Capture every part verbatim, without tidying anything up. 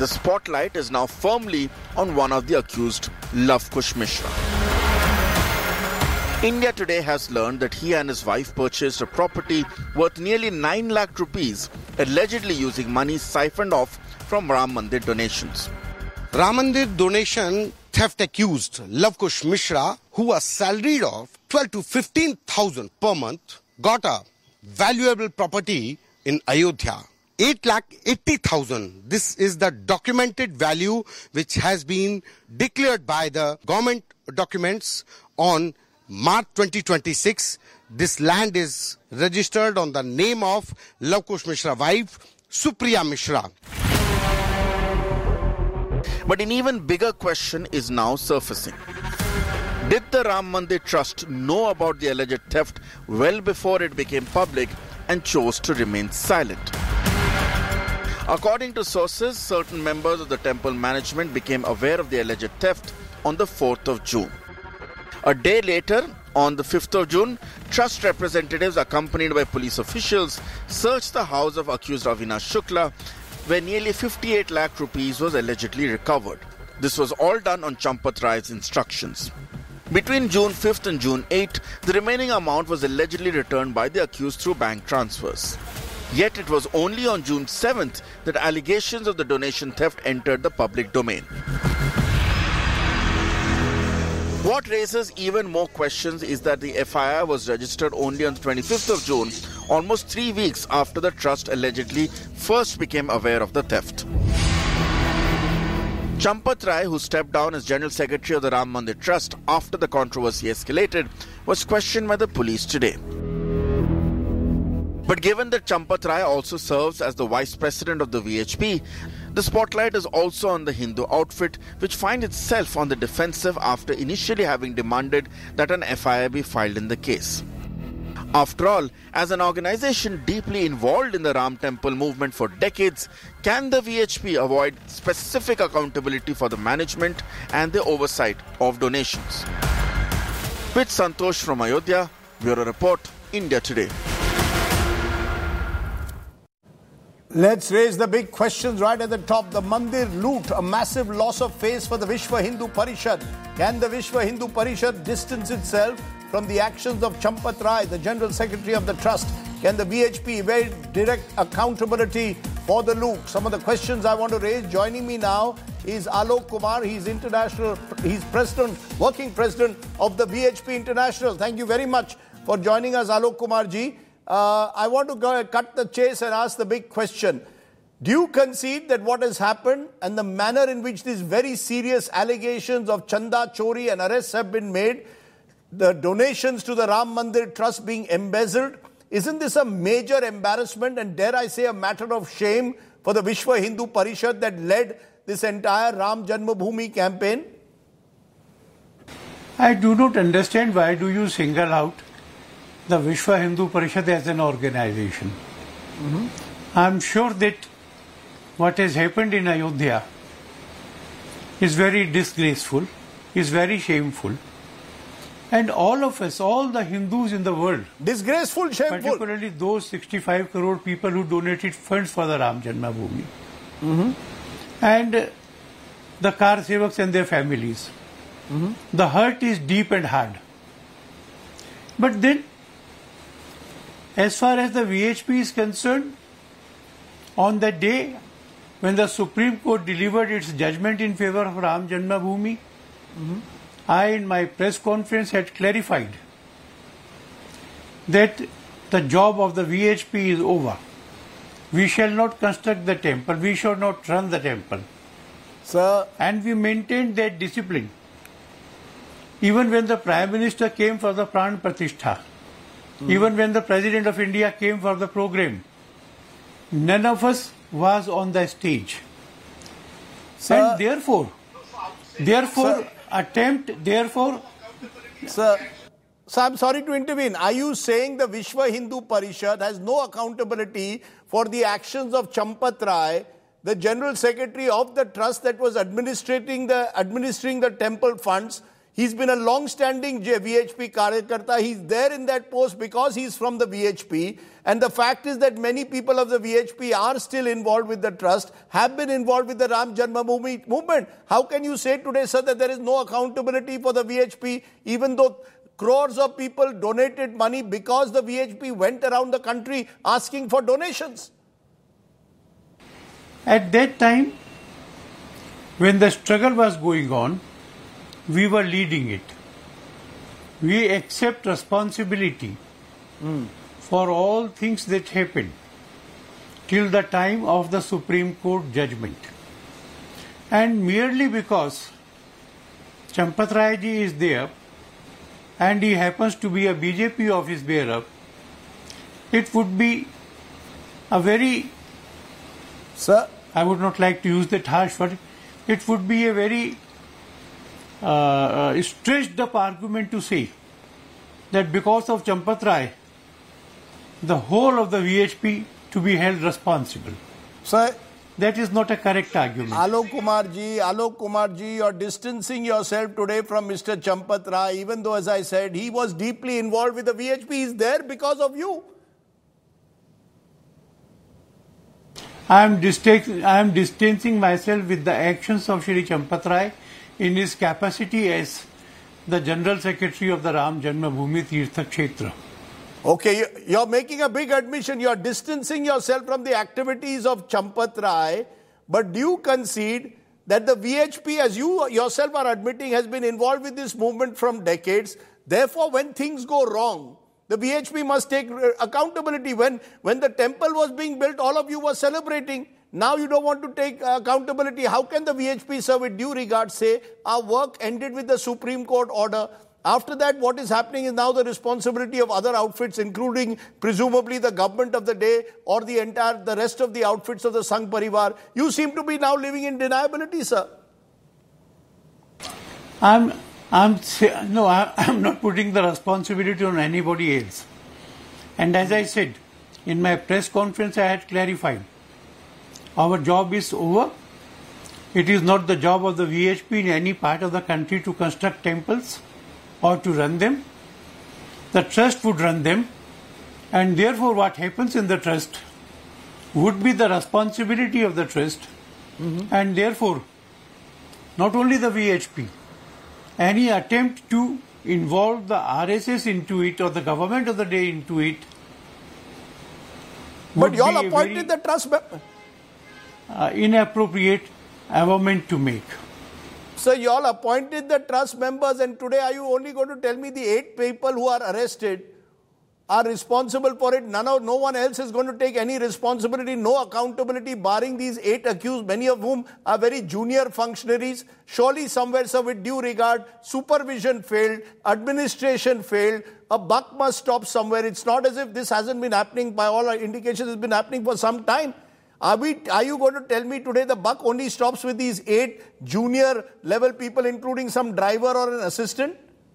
The spotlight is now firmly on one of the accused, Lav Kush Mishra. India Today has learned that he and his wife purchased a property worth nearly nine lakh rupees, allegedly using money siphoned off from Ram Mandir donations. Ram Mandir donation theft accused Lav Kush Mishra, who was salaried of twelve to fifteen thousand per month, got a valuable property in Ayodhya. eight lakh eighty thousand. This is the documented value which has been declared by the government documents on March twenty twenty-six. This land is registered on the name of Lav Kush Mishra's wife, Supriya Mishra. But an even bigger question is now surfacing. Did the Ram Mandir Trust know about the alleged theft well before it became public and chose to remain silent? According to sources, certain members of the temple management became aware of the alleged theft on the fourth of June. A day later, on the fifth of June, trust representatives accompanied by police officials searched the house of accused Avinash Shukla, where nearly fifty-eight lakh rupees was allegedly recovered. This was all done on Champat Rai's instructions. Between June fifth and June eighth, the remaining amount was allegedly returned by the accused through bank transfers. Yet it was only on June seventh that allegations of the donation theft entered the public domain. What raises even more questions is that the F I R was registered only on the twenty-fifth of June, almost three weeks after the trust allegedly first became aware of the theft. Champat Rai, who stepped down as General Secretary of the Ram Mandir Trust after the controversy escalated, was questioned by the police today. But given that Champat Rai also serves as the Vice President of the V H P, the spotlight is also on the Hindu outfit, which finds itself on the defensive after initially having demanded that an F I R be filed in the case. After all, as an organization deeply involved in the Ram Temple movement for decades, can the V H P avoid specific accountability for the management and the oversight of donations? With Santosh from Ayodhya, Bureau Report, India Today. Let's raise the big questions right at the top. The Mandir loot, a massive loss of face for the Vishwa Hindu Parishad. Can the Vishwa Hindu Parishad distance itself from the actions of Champat Rai, the General Secretary of the Trust? Can the V H P evade direct accountability for the loot? Some of the questions I want to raise. Joining me now is Alok Kumar. He's international, he's president, working president of the V H P International. Thank you very much for joining us, Alok Kumar ji. Uh, I want to go cut the chase and ask the big question. Do you concede that what has happened and the manner in which these very serious allegations of Chanda Chori and arrests have been made, the donations to the Ram Mandir Trust being embezzled, isn't this a major embarrassment and dare I say a matter of shame for the Vishwa Hindu Parishad that led this entire Ram Janmabhoomi campaign? I do not understand why do you single out the Vishwa Hindu Parishad as an organization. Mm-hmm. I am sure that what has happened in Ayodhya is very disgraceful, is very shameful. And all of us, all the Hindus in the world, disgraceful, shameful, particularly those sixty-five crore people who donated funds for the Ram Janmabhoomi, mm-hmm. and uh, the Kar Sevaks and their families. Mm-hmm. The hurt is deep and hard. But then, as far as the V H P is concerned, on the day when the Supreme Court delivered its judgment in favor of Ram Janmabhoomi, mm-hmm. I in my press conference had clarified that the job of the V H P is over. We shall not construct the temple, we shall not run the temple. Sir. And we maintained that discipline. Even when the Prime Minister came for the Pran Pratishtha, mm. even when the President of India came for the program, none of us was on the stage. Sir, and therefore, therefore, sir, attempt, therefore... Sir, sir, I'm sorry to intervene. Are you saying the Vishwa Hindu Parishad has no accountability for the actions of Champat Rai, the General Secretary of the Trust that was administrating the, administering the temple funds? He's been a long-standing V H P Karyakarta. He's there in that post because he's from the V H P. And the fact is that many people of the V H P are still involved with the trust, have been involved with the Ram Janmabhoomi movement. How can you say today, sir, that there is no accountability for the V H P, even though crores of people donated money because the V H P went around the country asking for donations? At that time, when the struggle was going on, we were leading it. We accept responsibility mm. for all things that happened till the time of the Supreme Court judgment. And merely because Champat Rai ji is there and he happens to be a B J P office bearer, it would be a very, Sir, I would not like to use that harsh word, it would be a very uh, uh, stretched up argument to say that because of Champat Rai, the whole of the V H P to be held responsible. Sir, that is not a correct argument. Alok Kumar ji, Alok Kumar ji, you're distancing yourself today from Mister Champat Rai, even though, as I said, he was deeply involved with the V H P. He's there because of you. I am, distan- I am distancing myself with the actions of Shri Champat Rai in his capacity as the General Secretary of the Ram Janmabhoomi Tirtha Kshetra. Okay, you're making a big admission. You're distancing yourself from the activities of Champat Rai, but do you concede that the V H P, as you yourself are admitting, has been involved with this movement from decades? Therefore, when things go wrong, the V H P must take accountability. When, when the temple was being built, all of you were celebrating. Now you don't want to take accountability. How can the V H P, sir, with due regard, say our work ended with the Supreme Court order? After that, what is happening is now the responsibility of other outfits, including presumably the government of the day or the entire, the rest of the outfits of the Sangh Parivar. You seem to be now living in deniability, sir. I'm, I'm, no, I'm not putting the responsibility on anybody else. And as I said, in my press conference, I had clarified, our job is over. It is not the job of the V H P in any part of the country to construct temples or to run them. The trust would run them, and therefore what happens in the trust would be the responsibility of the trust, mm-hmm. and therefore not only the V H P, any attempt to involve the R S S into it or the government of the day into it. But you all appointed the trust member. Uh, inappropriate avowment to make. So you all appointed the trust members, and today are you only going to tell me the eight people who are arrested are responsible for it? None of, no one else is going to take any responsibility, no accountability, barring these eight accused, many of whom are very junior functionaries. Surely somewhere, sir, with due regard, supervision failed, administration failed, a buck must stop somewhere. It's not as if this hasn't been happening. By all indications, it's been happening for some time. Are we? Are you going to tell me today the buck only stops with these eight junior level people, including some driver or an assistant?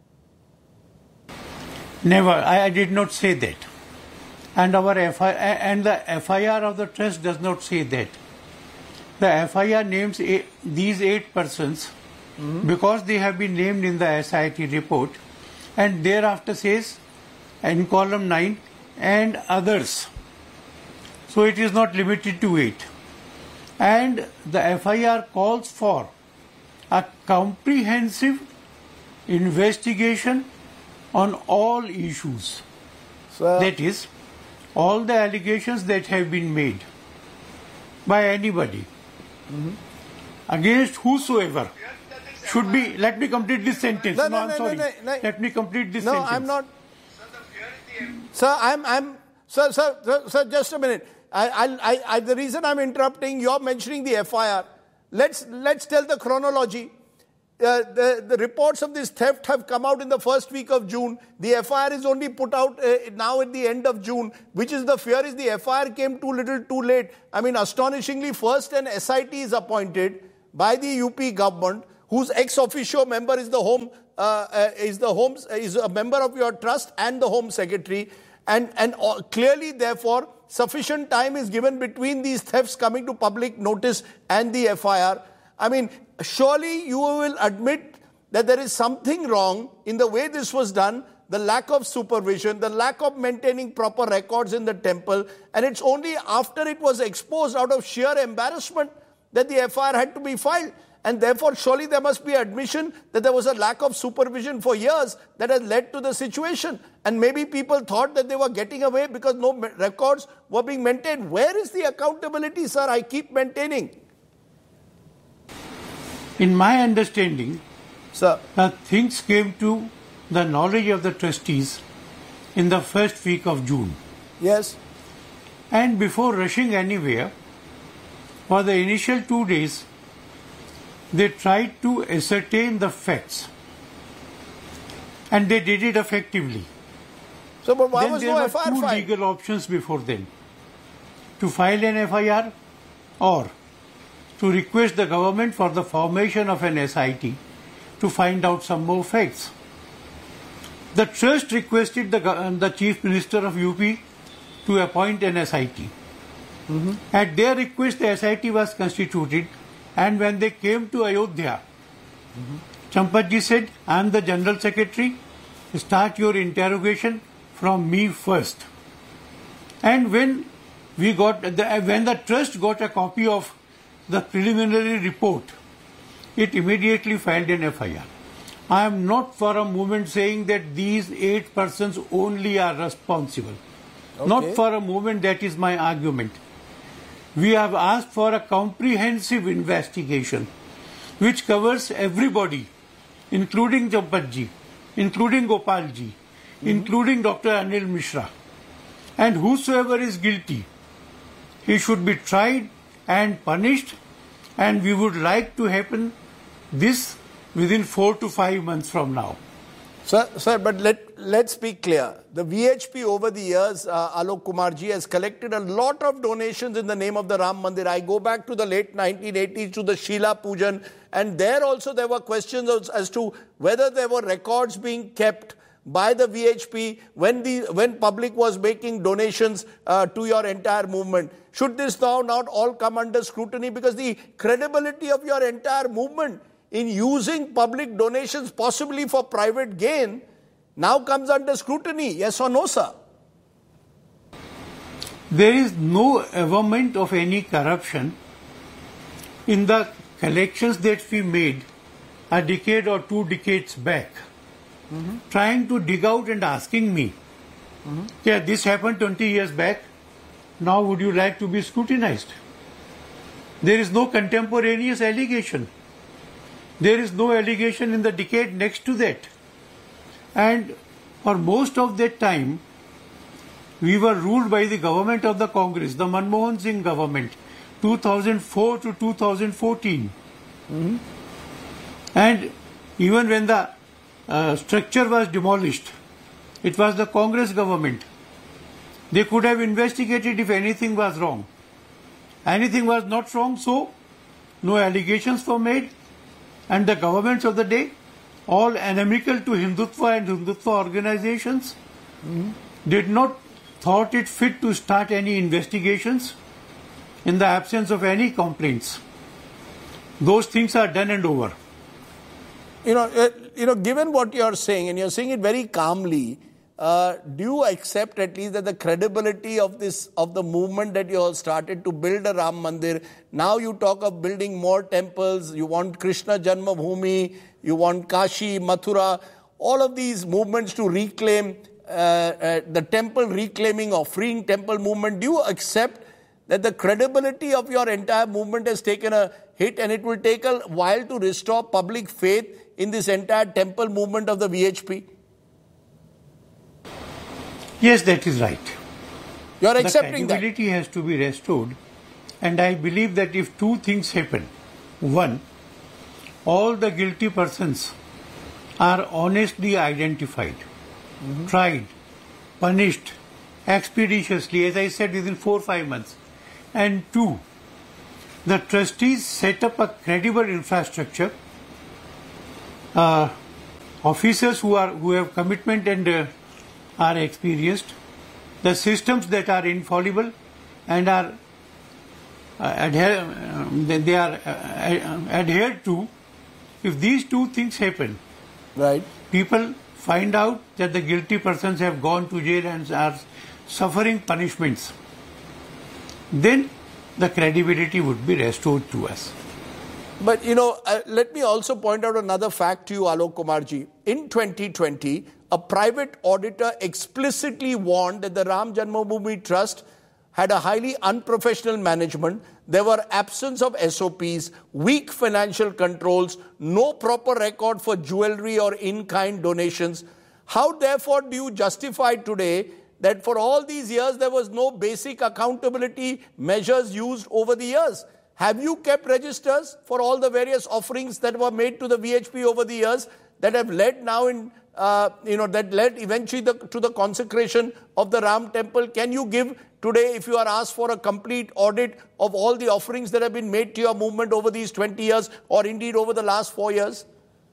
Never. I, I did not say that. And our F I R, and the F I R of the trust does not say that. The F I R names eight, these eight persons mm-hmm. because they have been named in the S I T report, and thereafter says in column nine and others. So it is not limited to eight. And the F I R calls for a comprehensive investigation on all issues. Sir. That is, all the allegations that have been made by anybody mm-hmm. against whosoever should be. Let me complete this sentence. No, no, no, I'm no, sorry. No, no, no. Let me complete this no, sentence. No, I'm not. Sir, I'm, I'm, sir, sir, sir, sir, just a minute. I, I, I, the reason I'm interrupting, you're mentioning the F I R. Let's, let's tell the chronology. Uh, the, the reports of this theft have come out in the first week of June. The F I R is only put out uh, now at the end of June, which is the fear is the F I R came too little too late. I mean, astonishingly, first an S I T is appointed by the U P government, whose ex officio member is the home, uh, uh, is the home, uh, is a member of your trust and the home secretary. And, and uh, clearly, therefore, sufficient time is given between these thefts coming to public notice and the F I R. I mean, surely you will admit that there is something wrong in the way this was done, the lack of supervision, the lack of maintaining proper records in the temple, and it's only after it was exposed out of sheer embarrassment that the F I R had to be filed. And therefore, surely there must be admission that there was a lack of supervision for years that has led to the situation. And maybe people thought that they were getting away because no records were being maintained. Where is the accountability, sir? I keep maintaining. In my understanding, sir, uh, things came to the knowledge of the trustees in the first week of June. Yes. And before rushing anywhere, for the initial two days, they tried to ascertain the facts. And they did it effectively. So, but why then was there no were F I R two filed? legal options before them. To file an F I R or to request the government for the formation of an S I T to find out some more facts. The trust requested the, the Chief Minister of U P to appoint an S I T. Mm-hmm. At their request, the S I T was constituted, and when they came to Ayodhya, mm-hmm. Champatji said, I am the General Secretary, start your interrogation from me first. And when we got the, when the trust got a copy of the preliminary report, it immediately filed an F I R. I am not for a moment saying that these eight persons only are responsible. Okay. Not for a moment that is my argument. We have asked for a comprehensive investigation which covers everybody, including Champatji, including Gopalji, mm-hmm. including Doctor Anil Mishra. And whosoever is guilty, he should be tried and punished, and we would like to happen this within four to five months from now. Sir, sir, but let, let's be clear. The V H P over the years, uh, Alok Kumarji, has collected a lot of donations in the name of the Ram Mandir. I go back to the late nineteen eighties to the Sheela Pujan, and there also there were questions as, as to whether there were records being kept by the V H P when the when public was making donations uh, to your entire movement. Should this now not all come under scrutiny? Because the credibility of your entire movement in using public donations possibly for private gain now comes under scrutiny. Yes or no, sir? There is no averment of any corruption in the collections that we made a decade or two decades back. Mm-hmm. Trying to dig out and asking me, mm-hmm. yeah, this happened twenty years back, now would you like to be scrutinized? There is no contemporaneous allegation. There is no allegation in the decade next to that. And for most of that time, we were ruled by the government of the Congress, the Manmohan Singh government, two thousand four to two thousand fourteen. Mm-hmm. And even when the uh, structure was demolished, it was the Congress government. They could have investigated if anything was wrong. Anything was not wrong, so no allegations were made. And the governments of the day, all inimical to Hindutva and Hindutva organizations, mm-hmm. did not thought it fit to start any investigations in the absence of any complaints. Those things are done and over. You know, uh, you know, given what you're saying, and you're saying it very calmly, uh, do you accept at least that the credibility of this, of the movement that you all started to build a Ram Mandir, now you talk of building more temples, you want Krishna Janmabhoomi, you want Kashi, Mathura, all of these movements to reclaim uh, uh, the temple reclaiming or freeing temple movement, do you accept that the credibility of your entire movement has taken a hit and it will take a while to restore public faith in this entire temple movement of the V H P? Yes, that is right. You are accepting that? The credibility has to be restored, and I believe that if two things happen, one, all the guilty persons are honestly identified, mm-hmm. tried, punished expeditiously, as I said, within four or five months, and two, the trustees set up a credible infrastructure, uh, officers who are who have commitment and uh, are experienced, the systems that are infallible and are uh, adhere, uh, they are uh, adhered to if these two things happen, Right. people find out that the guilty persons have gone to jail and are suffering punishments, then the credibility would be restored to us. But, you know, uh, let me also point out another fact to you, Alok Kumarji. In twenty twenty, a private auditor explicitly warned that the Ram Janmabhoomi Trust had a highly unprofessional management. There were absence of S O Ps, weak financial controls, no proper record for jewelry or in-kind donations. How, therefore, do you justify today that for all these years there was no basic accountability measures used over the years? Have you kept registers for all the various offerings that were made to the V H P over the years that have led now in, uh, you know, that led eventually the, to the consecration of the Ram temple? Can you give today, if you are asked for a complete audit of all the offerings that have been made to your movement over these twenty years or indeed over the last four years?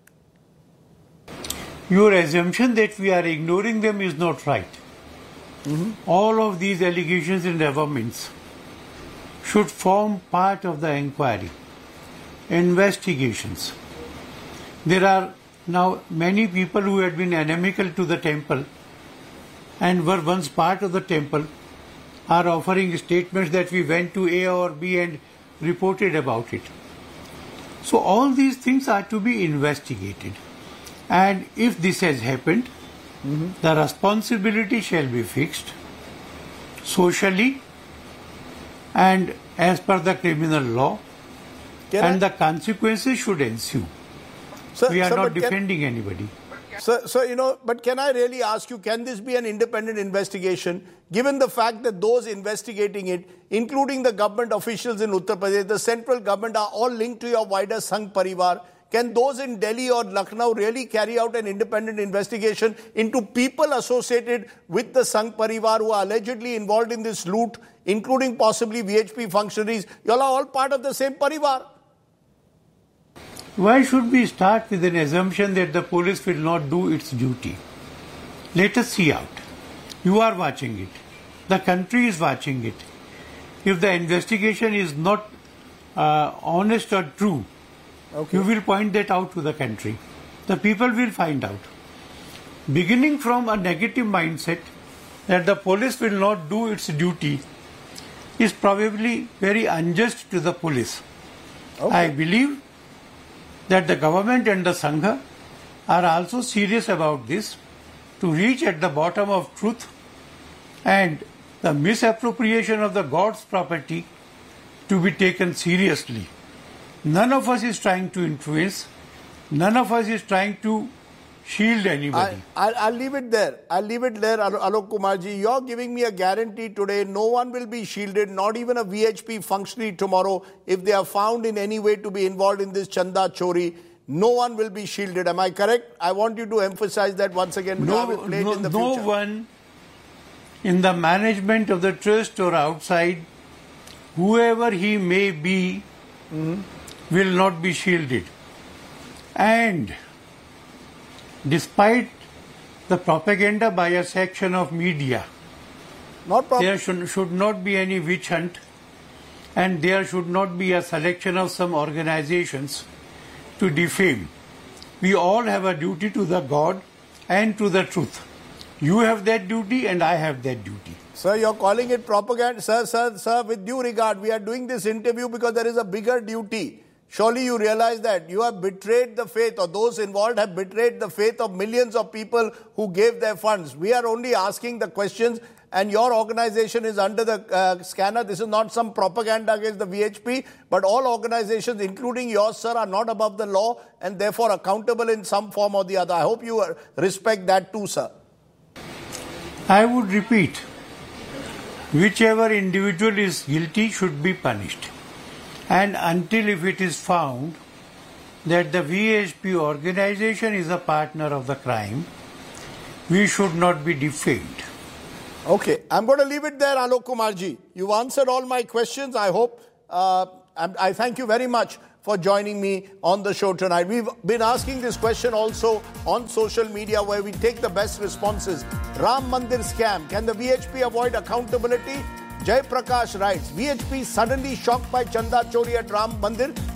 Your assumption that we are ignoring them is not right. Mm-hmm. All of these allegations and developments should form part of the inquiry, investigations. There are now many people who had been inimical to the temple and were once part of the temple are offering statements that we went to A or B and reported about it. So all these things are to be investigated. And if this has happened, mm-hmm. the responsibility shall be fixed socially and as per the criminal law, can and I? the consequences should ensue. Sir, we are sir, not defending can, anybody. So, so, you know, but can I really ask you, can this be an independent investigation, given the fact that those investigating it, including the government officials in Uttar Pradesh, the central government, are all linked to your wider Sangh Parivar? Can those in Delhi or Lucknow really carry out an independent investigation into people associated with the Sangh Parivar who are allegedly involved in this loot, including possibly V H P functionaries? You all are all part of the same Parivar. Why should we start with an assumption that the police will not do its duty? Let us see out. You are watching it. The country is watching it. If the investigation is not uh, honest or true, okay. you will point that out to the country. The people will find out. Beginning from a negative mindset that the police will not do its duty is probably very unjust to the police. Okay. I believe that the government and the Sangha are also serious about this to reach at the bottom of truth, and the misappropriation of the God's property to be taken seriously. None of us is trying to influence, none of us is trying to shield anybody. I, I'll, I'll leave it there. I'll leave it there, Alok Kumarji. You're giving me a guarantee today, no one will be shielded, not even a V H P functionary tomorrow, if they are found in any way to be involved in this Chanda Chori. No one will be shielded. Am I correct? I want you to emphasize that once again. No, no, in the no one in the management of the trust or outside, whoever he may be, mm-hmm. will not be shielded. And despite the propaganda by a section of media, not there should, should not be any witch hunt, and there should not be a selection of some organizations to defame. We all have a duty to the God and to the truth. You have that duty and I have that duty. Sir, you're calling it propaganda. Sir, sir, sir, with due regard, we are doing this interview because there is a bigger duty. Surely you realize that you have betrayed the faith, or those involved have betrayed the faith of millions of people who gave their funds. We are only asking the questions, and your organization is under the uh, scanner. This is not some propaganda against the V H P, but all organizations, including yours, sir, are not above the law and therefore accountable in some form or the other. I hope you respect that too, sir. I would repeat, whichever individual is guilty should be punished. And until if it is found that the V H P organization is a partner of the crime, we should not be defamed. Okay, I'm going to leave it there, Alok Kumarji. You've answered all my questions. I hope, uh, I thank you very much for joining me on the show tonight. We've been asking this question also on social media, where we take the best responses. Ram Mandir scam. Can the V H P avoid accountability? Jay Prakash writes, V H P suddenly shocked by Chanda Chori at Ram Mandir.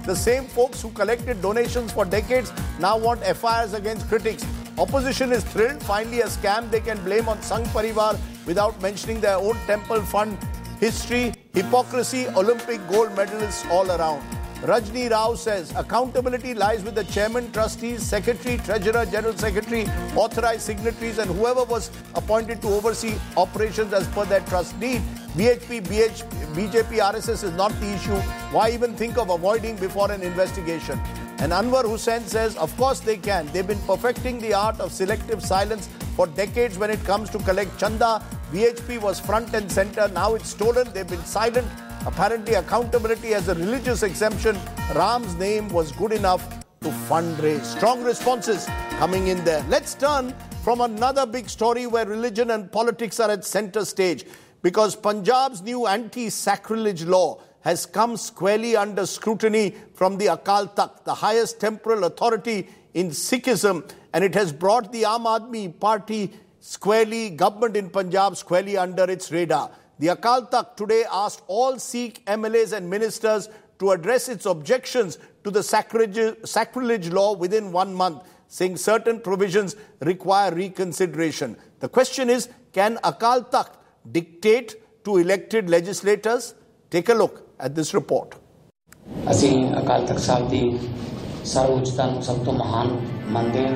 The same folks who collected donations for decades now want F I Rs against critics. Opposition is thrilled. Finally, a scam they can blame on Sangh Parivar without mentioning their own temple fund history, hypocrisy, Olympic gold medalists all around. Rajni Rao says accountability lies with the chairman, trustees, secretary, treasurer, general secretary, authorized signatories and whoever was appointed to oversee operations as per their trust need. B H P, B H P, B J P, R S S is not the issue. Why even think of avoiding before an investigation? And Anwar Hussain says, of course they can. They've been perfecting the art of selective silence for decades when it comes to collect chanda. B H P was front and center. Now it's stolen. They've been silent. Apparently, accountability as a religious exemption. Ram's name was good enough to fundraise. Strong responses coming in there. Let's turn from another big story where religion and politics are at center stage, because Punjab's new anti-sacrilege law has come squarely under scrutiny from the Akal Takht, the highest temporal authority in Sikhism, and it has brought the Aam Aadmi Party squarely, government in Punjab squarely under its radar. The Akal Takht today asked all Sikh M L As and ministers to address its objections to the sacrilege, sacrilege law within one month, saying certain provisions require reconsideration. The question is, can Akal Takht dictate to elected legislators? Take a look at this report. ਅਸੀਂ ਅਕਾਲ ਤਖਤ ਸਾਹਿਬ ਦੀ ਸਰਵਉੱਚਤਾ ਨੂੰ ਸਭ ਤੋਂ ਮਹਾਨ ਮੰਨਦੇ ਹਾਂ